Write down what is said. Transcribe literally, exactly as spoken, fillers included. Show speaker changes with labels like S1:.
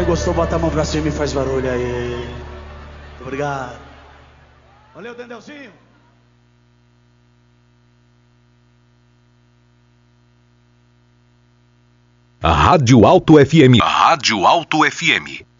S1: Quem gostou, bota a mão pra cima e faz barulho aí. Muito obrigado. Valeu, Dendelzinho.
S2: A Rádio Alto F M. A Rádio Alto F M.